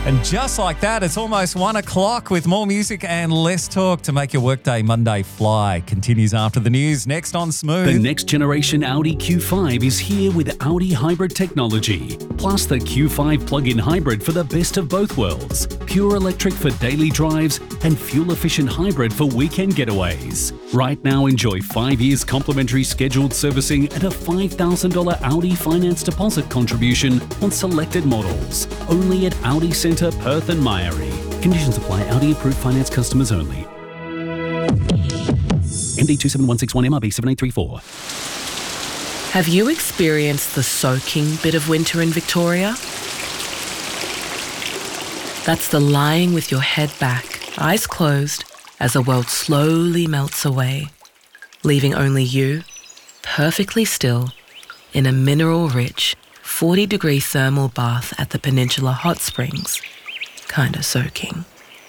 And just like that, it's almost 1 o'clock with more music and less talk to make your workday Monday fly. Continues after the news. Next on Smooth. The next generation Audi Q5 is here with Audi hybrid technology. Plus the Q5 plug-in hybrid for the best of both worlds. Pure electric for daily drives and fuel-efficient hybrid for weekend getaways. Right now, enjoy 5 years complimentary scheduled servicing and a $5,000 Audi finance deposit contribution on selected models. Only at Audi Centre, Perth and Myrie. Conditions apply. Audi approved finance customers only. MD 27161 MRB 7834. Have you experienced the soaking bit of winter in Victoria? That's the lying with your head back, eyes closed, as the world slowly melts away, leaving only you, perfectly still, in a mineral-rich 40-degree thermal bath at the Peninsula Hot Springs, kinda soaking.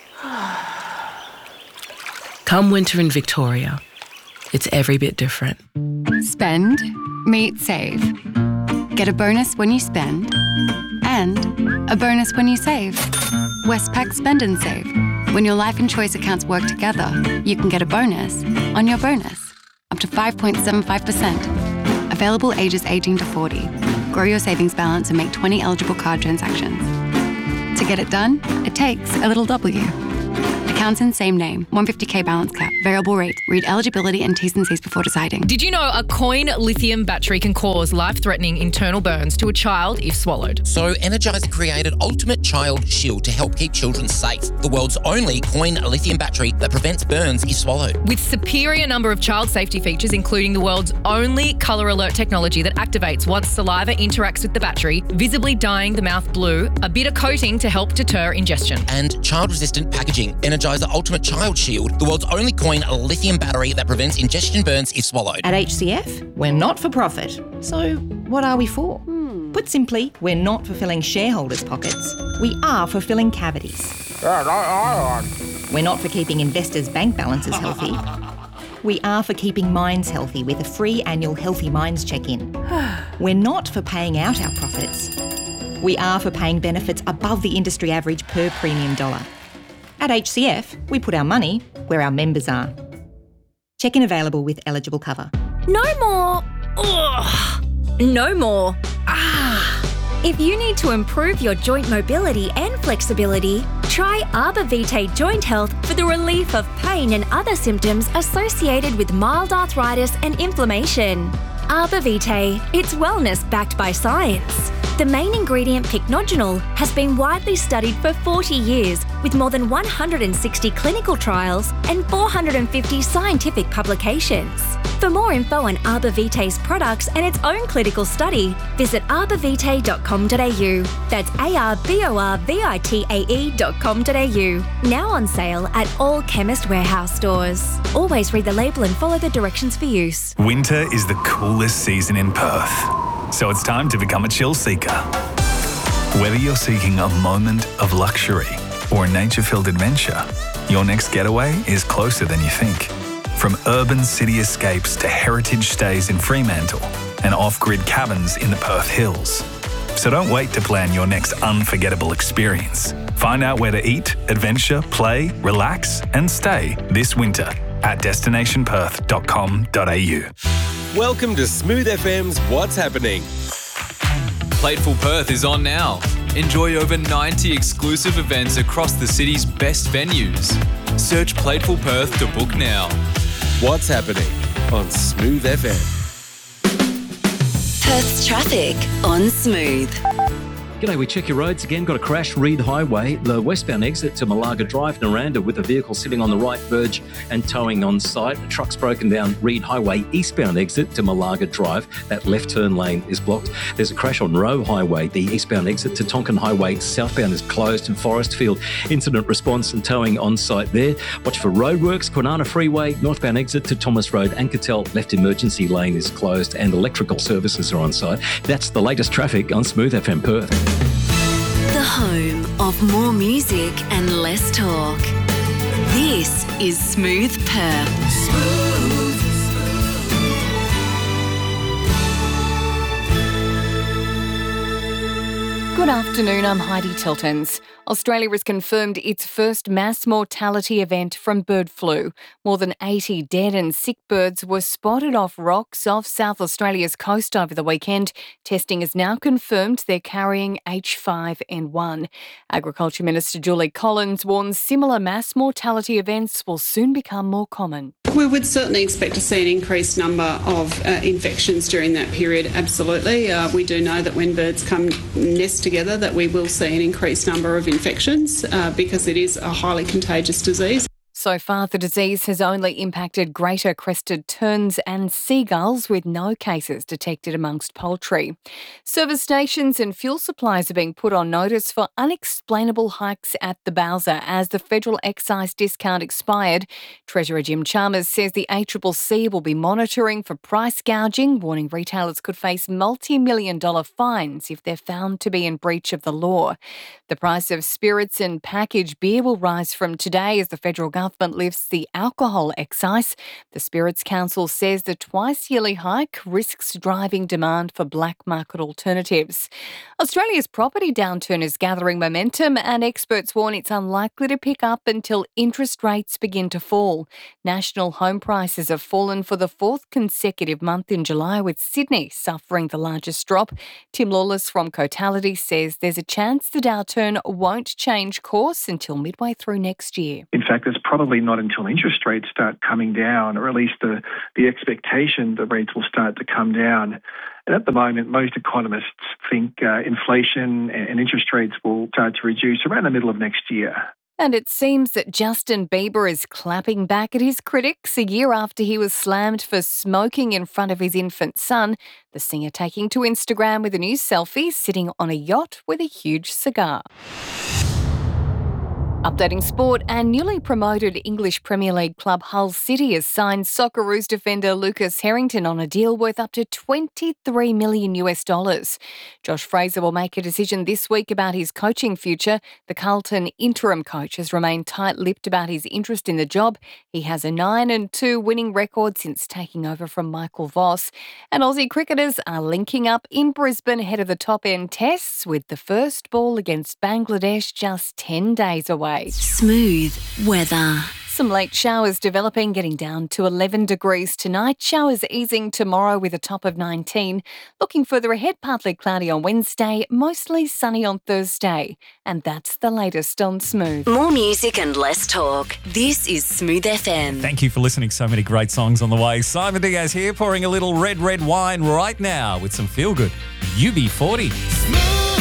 Come winter in Victoria, it's every bit different. Spend, meet, save. Get a bonus when you spend, and a bonus when you save. Westpac Spend and Save. When your life and choice accounts work together, you can get a bonus on your bonus, up to 5.75%. Available ages 18 to 40. Grow your savings balance and make 20 eligible card transactions. To get it done, it takes a little W. Accounts in same name, 150k balance cap, variable rate. Read eligibility and T's and C's before deciding. Did you know a coin lithium battery can cause life-threatening internal burns to a child if swallowed? So Energizer created Ultimate Child Shield to help keep children safe. The world's only coin lithium battery that prevents burns if swallowed. With superior number of child safety features, including the world's only colour alert technology that activates once saliva interacts with the battery, visibly dyeing the mouth blue, a bitter coating to help deter ingestion. And child-resistant packaging. Energizer Ultimate Child Shield, the world's only coin lithium battery that prevents ingestion burns if swallowed. At HCF, we're not for profit. So what are we for? Put simply, we're not for filling shareholders' pockets. We are for filling cavities. We're not for keeping investors' bank balances healthy. We are for keeping minds healthy with a free annual Healthy Minds check-in. We're not for paying out our profits. We are for paying benefits above the industry average per premium dollar. At HCF, we put our money where our members are. Check-in available with eligible cover. No more. Ugh. No more. If you need to improve your joint mobility and flexibility, try Arbor Vitae Joint Health for the relief of pain and other symptoms associated with mild arthritis and inflammation. Arbor Vitae, it's wellness backed by science. The main ingredient, pycnogenol, has been widely studied for 40 years with more than 160 clinical trials and 450 scientific publications. For more info on Arbor Vitae's products and its own clinical study, visit arborvitae.com.au. That's arborvitae.com.au. Now on sale at all Chemist Warehouse stores. Always read the label and follow the directions for use. Winter is the coolest season in Perth, so it's time to become a chill seeker. Whether you're seeking a moment of luxury or a nature-filled adventure, your next getaway is closer than you think. From urban city escapes to heritage stays in Fremantle and off-grid cabins in the Perth Hills. So don't wait to plan your next unforgettable experience. Find out where to eat, adventure, play, relax and stay this winter at destinationperth.com.au. Welcome to Smooth FM's What's Happening. Plateful Perth is on now. Enjoy over 90 exclusive events across the city's best venues. Search Plateful Perth to book now. What's Happening on Smooth FM. Perth's traffic on Smooth. G'day, we check your roads again. Got a crash, Reed Highway, the westbound exit to Malaga Drive, Naranda, with a vehicle sitting on the right verge and towing on site. A truck's broken down Reed Highway, eastbound exit to Malaga Drive. That left turn lane is blocked. There's a crash on Roe Highway, the eastbound exit to Tonkin Highway, southbound is closed, and Forestfield. Incident response and towing on site there. Watch for roadworks, Kwinana Freeway, northbound exit to Thomas Road, and Cattell, left emergency lane is closed, and electrical services are on site. That's the latest traffic on Smooth FM Perth. The home of more music and less talk. This is Smooth Perth. Smooth. Good afternoon, I'm Heidi Tiltons. Australia has confirmed its first mass mortality event from bird flu. More than 80 dead and sick birds were spotted off rocks off South Australia's coast over the weekend. Testing has now confirmed they're carrying H5N1. Agriculture Minister Julie Collins warns similar mass mortality events will soon become more common. We would certainly expect to see an increased number of infections during that period, absolutely. We do know that when birds come nest together that we will see an increased number of infections because it is a highly contagious disease. So far, the disease has only impacted greater crested terns and seagulls, with no cases detected amongst poultry. Service stations and fuel supplies are being put on notice for unexplainable hikes at the Bowser as the federal excise discount expired. Treasurer Jim Chalmers says the ACCC will be monitoring for price gouging, warning retailers could face multi-million-dollar fines if they're found to be in breach of the law. The price of spirits and packaged beer will rise from today as the federal government lifts the alcohol excise. The Spirits Council says the twice-yearly hike risks driving demand for black market alternatives. Australia's property downturn is gathering momentum, and experts warn it's unlikely to pick up until interest rates begin to fall. National home prices have fallen for the fourth consecutive month in July, with Sydney suffering the largest drop. Tim Lawless from Cotality says there's a chance the downturn won't change course until midway through next year. In fact, there's probably not until interest rates start coming down, or at least the expectation that rates will start to come down. And at the moment, most economists think inflation and interest rates will start to reduce around the middle of next year. And it seems that Justin Bieber is clapping back at his critics a year after he was slammed for smoking in front of his infant son. The singer taking to Instagram with a new selfie sitting on a yacht with a huge cigar. Updating sport, and newly promoted English Premier League club Hull City has signed Socceroos defender Lucas Harrington on a deal worth up to $23 million. Josh Fraser will make a decision this week about his coaching future. The Carlton interim coach has remained tight-lipped about his interest in the job. He has a 9-2 winning record since taking over from Michael Voss. And Aussie cricketers are linking up in Brisbane ahead of the top-end tests, with the first ball against Bangladesh just 10 days away. Smooth weather. Some late showers developing, getting down to 11 degrees tonight. Showers easing tomorrow with a top of 19. Looking further ahead, partly cloudy on Wednesday, mostly sunny on Thursday. And that's the latest on Smooth. More music and less talk. This is Smooth FM. Thank you for listening. So many great songs on the way. Simon Diaz here, pouring a little red wine right now with some feel-good UB40. Smooth.